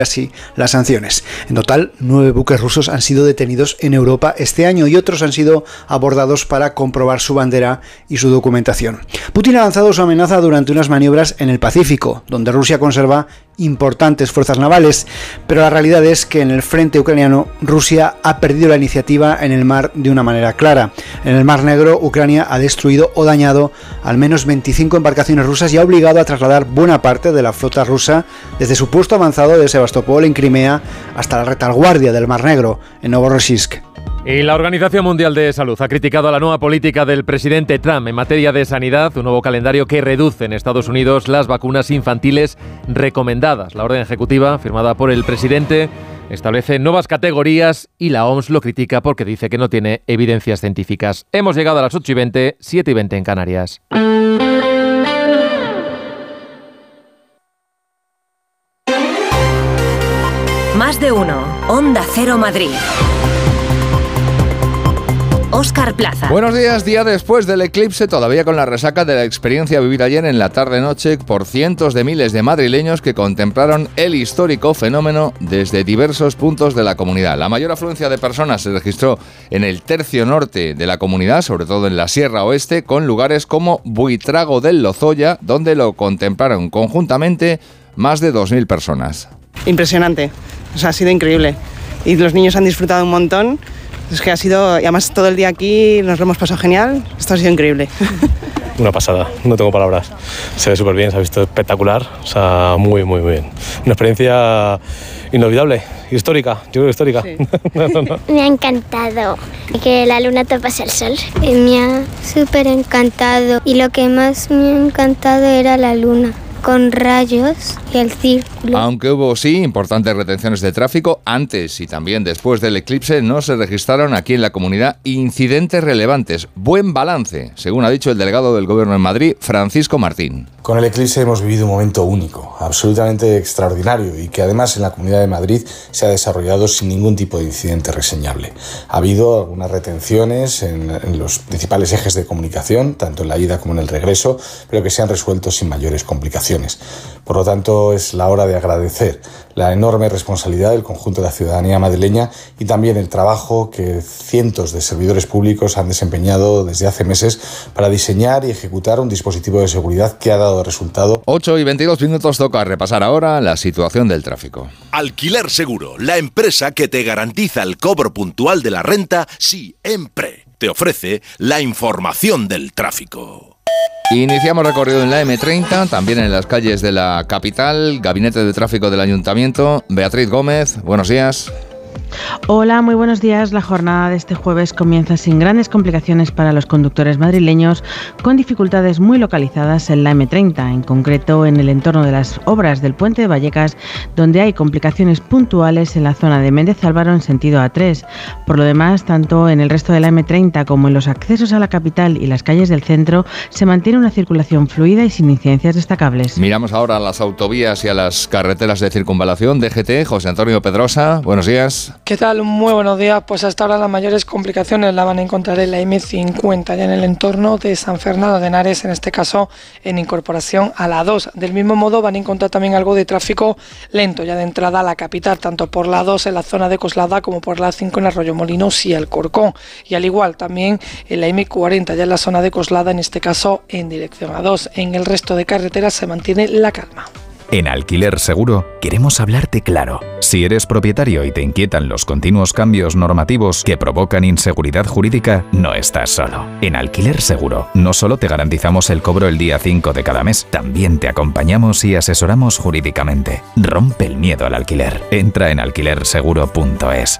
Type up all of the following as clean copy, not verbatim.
así las sanciones. En total, 9 buques rusos han sido detenidos en Europa este año y otros han sido abordados para comprobar su bandera y su documentación. Putin ha lanzado su amenaza durante unas maniobras en el Pacífico, donde Rusia conserva importantes fuerzas navales, pero la realidad es que en el frente ucraniano Rusia ha perdido la iniciativa en el mar de una manera clara. En el Mar Negro, Ucrania ha destruido o dañado al menos 25 embarcaciones rusas y ha obligado a trasladar buena parte de la flota rusa desde su puesto avanzado de Sebastopol en Crimea hasta la retaguardia del Mar Negro en Novorossiysk. Y la Organización Mundial de Salud ha criticado la nueva política del presidente Trump en materia de sanidad, un nuevo calendario que reduce en Estados Unidos las vacunas infantiles recomendadas. La orden ejecutiva, firmada por el presidente, establece nuevas categorías y la OMS lo critica porque dice que no tiene evidencias científicas. Hemos llegado a las 8:20, 7:20 en Canarias. Más de uno. Onda Cero Madrid. Óscar Plaza. Buenos días, día después del eclipse, todavía con la resaca de la experiencia vivida ayer en la tarde-noche por cientos de miles de madrileños que contemplaron el histórico fenómeno desde diversos puntos de la comunidad. La mayor afluencia de personas se registró en el tercio norte de la comunidad, sobre todo en la Sierra Oeste, con lugares como Buitrago del Lozoya, donde lo contemplaron conjuntamente más de 2.000 personas. Impresionante, o sea, ha sido increíble y los niños han disfrutado un montón. Es que ha sido, y además todo el día aquí nos lo hemos pasado genial, esto ha sido increíble. Una pasada, no tengo palabras. Se ve súper bien, se ha visto espectacular, o sea, muy, muy bien. Una experiencia inolvidable, histórica, yo creo que histórica. Sí. No. Me ha encantado que la luna tapase el sol. Me ha súper encantado y lo que más me ha encantado era la luna, con rayos y el círculo. Aunque hubo, sí, importantes retenciones de tráfico, antes y también después del eclipse no se registraron aquí en la comunidad incidentes relevantes. Buen balance, según ha dicho el delegado del Gobierno en Madrid, Francisco Martín. Con el eclipse hemos vivido un momento único, absolutamente extraordinario y que además en la Comunidad de Madrid se ha desarrollado sin ningún tipo de incidente reseñable. Ha habido algunas retenciones en los principales ejes de comunicación, tanto en la ida como en el regreso, pero que se han resuelto sin mayores complicaciones. Por lo tanto, es la hora de agradecer la enorme responsabilidad del conjunto de la ciudadanía madrileña y también el trabajo que cientos de servidores públicos han desempeñado desde hace meses para diseñar y ejecutar un dispositivo de seguridad que ha dado resultado. 8:22 toca repasar ahora la situación del tráfico. Alquiler Seguro, la empresa que te garantiza el cobro puntual de la renta siempre. Te ofrece la información del tráfico. Iniciamos recorrido en la M30, también en las calles de la capital. Gabinete de Tráfico del Ayuntamiento. Beatriz Gómez, buenos días. Hola, muy buenos días. La jornada de este jueves comienza sin grandes complicaciones para los conductores madrileños, con dificultades muy localizadas en la M30, en concreto en el entorno de las obras del Puente de Vallecas, donde hay complicaciones puntuales en la zona de Méndez Álvaro en sentido A3. Por lo demás, tanto en el resto de la M30 como en los accesos a la capital y las calles del centro, se mantiene una circulación fluida y sin incidencias destacables. Miramos ahora a las autovías y a las carreteras de circunvalación. DGT, José Antonio Pedrosa, buenos días. ¿Qué tal? Muy buenos días. Pues hasta ahora las mayores complicaciones las van a encontrar en la M50, ya en el entorno de San Fernando de Henares, en este caso en incorporación a la 2. Del mismo modo van a encontrar también algo de tráfico lento, ya de entrada a la capital, tanto por la 2 en la zona de Coslada como por la 5 en Arroyomolinos y Alcorcón. Y al igual también en la M40, ya en la zona de Coslada, en este caso en dirección a 2. En el resto de carreteras se mantiene la calma. En Alquiler Seguro queremos hablarte claro. Si eres propietario y te inquietan los continuos cambios normativos que provocan inseguridad jurídica, no estás solo. En Alquiler Seguro no solo te garantizamos el cobro el día 5 de cada mes, también te acompañamos y asesoramos jurídicamente. Rompe el miedo al alquiler. Entra en alquilerseguro.es.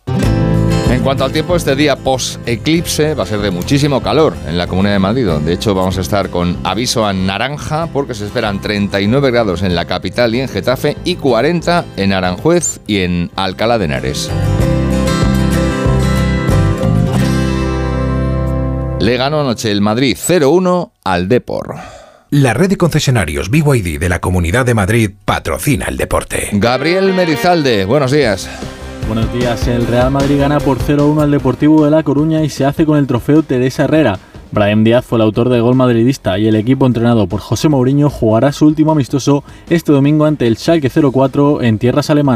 En cuanto al tiempo, este día post-eclipse va a ser de muchísimo calor en la Comunidad de Madrid. De hecho, vamos a estar con aviso a naranja porque se esperan 39 grados en la capital y en Getafe y 40 en Aranjuez y en Alcalá de Henares. Le ganó anoche el Madrid 0-1 al Depor. La red de concesionarios BYD de la Comunidad de Madrid patrocina el deporte. Gabriel Merizalde, buenos días. Buenos días. El Real Madrid gana por 0-1 al Deportivo de La Coruña y se hace con el trofeo Teresa Herrera. Brahim Díaz fue el autor del gol madridista y el equipo entrenado por José Mourinho jugará su último amistoso este domingo ante el Schalke 04 en tierras alemanas.